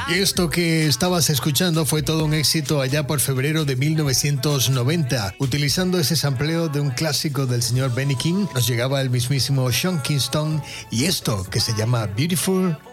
Y esto que estabas escuchando fue todo un éxito allá por febrero de 1990. Utilizando ese sampleo de un clásico del señor Benny King, nos llegaba el mismísimo Sean Kingston y esto que se llama Beautiful